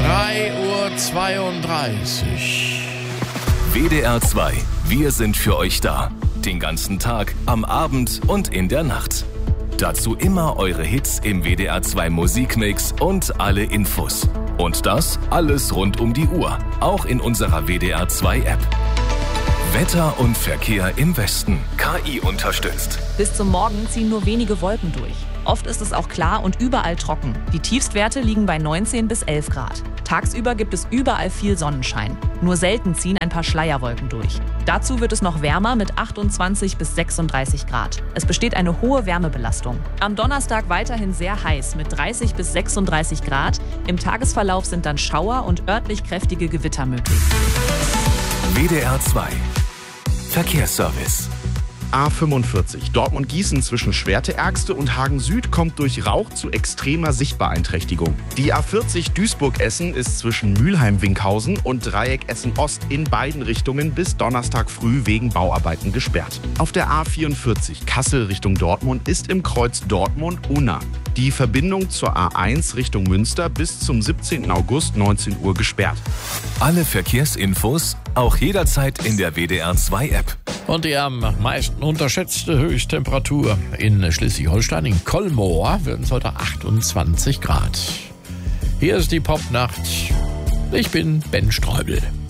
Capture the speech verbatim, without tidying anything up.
drei Uhr zweiunddreißig. W D R zwei. Wir sind für euch da. Den ganzen Tag, am Abend und in der Nacht. Dazu immer eure Hits im W D R zwei Musikmix und alle Infos. Und das alles rund um die Uhr. Auch in unserer W D R zwei App. Wetter und Verkehr im Westen. K I unterstützt. Bis zum Morgen ziehen nur wenige Wolken durch. Oft ist es auch klar und überall trocken. Die Tiefstwerte liegen bei neunzehn bis elf Grad. Tagsüber gibt es überall viel Sonnenschein. Nur selten ziehen ein paar Schleierwolken durch. Dazu wird es noch wärmer mit achtundzwanzig bis sechsunddreißig Grad. Es besteht eine hohe Wärmebelastung. Am Donnerstag weiterhin sehr heiß mit dreißig bis sechsunddreißig Grad. Im Tagesverlauf sind dann Schauer und örtlich kräftige Gewitter möglich. W D R zwei. Verkehrsservice. A fünfundvierzig Dortmund-Gießen zwischen Schwerte-Ergste und Hagen-Süd kommt durch Rauch zu extremer Sichtbeeinträchtigung. Die A vierzig Duisburg-Essen ist zwischen Mülheim-Winkhausen und Dreieck Essen-Ost in beiden Richtungen bis Donnerstag früh wegen Bauarbeiten gesperrt. Auf der A vierundvierzig Kassel Richtung Dortmund ist im Kreuz Dortmund-Unna die Verbindung zur A eins Richtung Münster bis zum siebzehnten August neunzehn Uhr gesperrt. Alle Verkehrsinfos auch jederzeit in der W D R zwei App. Und die am meisten unterschätzte Höchsttemperatur in Schleswig-Holstein, in Kolmar, werden es heute achtundzwanzig Grad. Hier ist die Popnacht. Ich bin Ben Streubel.